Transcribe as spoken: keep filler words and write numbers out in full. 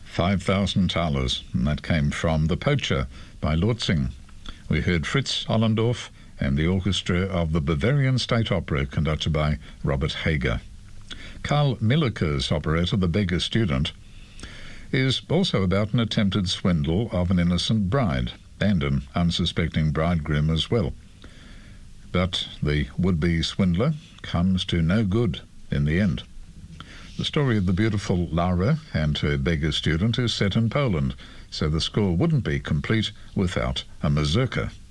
five thousand thalers, and that came from The Poacher by Lortzing. We heard Fritz Ollendorf and the orchestra of the Bavarian State Opera, conducted by Robert Hager. Carl Millerke's operetta The Beggar Student is also about an attempted swindle of an innocent bride and an unsuspecting bridegroom as well. But the would-be swindler comes to no good in the end. The story of the beautiful Lara and her beggar student is set in Poland, so the score wouldn't be complete without a mazurka.